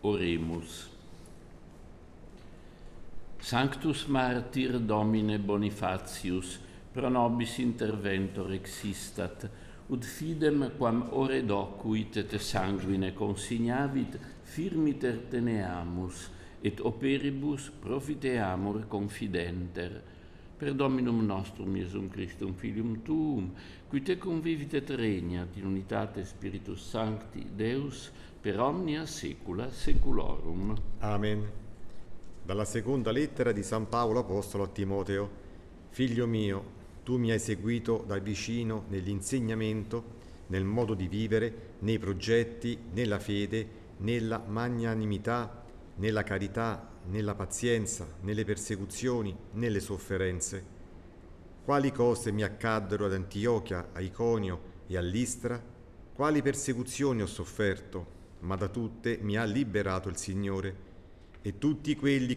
Oremus. Sanctus martyr Domine Bonifatius, pro nobis interventor existat, ut fidem quam ore docuit et sanguine consignavit firmiter teneamus, et operibus profiteamur confidenter. Per Dominum nostrum Iesum Christum Filium Tuum, qui te convivit et regnat in unitate Spiritus Sancti, Deus, per omnia saecula saeculorum. Amen. Dalla seconda lettera di San Paolo Apostolo a Timoteo. Figlio mio, tu mi hai seguito da vicino nell'insegnamento, nel modo di vivere, nei progetti, nella fede, nella magnanimità, nella carità, nella pazienza, nelle persecuzioni, nelle sofferenze. Quali cose mi accaddero ad Antiochia, a Iconio e a Listra? Quali persecuzioni ho sofferto, ma da tutte mi ha liberato il Signore. E tutti quelli